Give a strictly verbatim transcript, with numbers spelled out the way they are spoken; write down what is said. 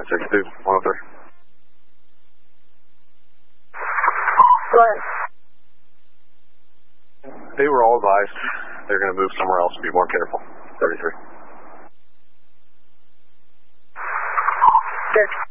sixty-two, one oh three. Go ahead. They were all advised they're going to move somewhere else. Be more careful. thirty-three. Good.